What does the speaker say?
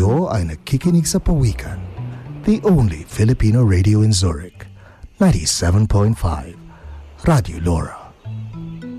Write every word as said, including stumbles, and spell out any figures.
Kayo ay nakikinig sa Pawikan, the only Filipino radio in Zurich, ninety-seven point five, Radio Lora.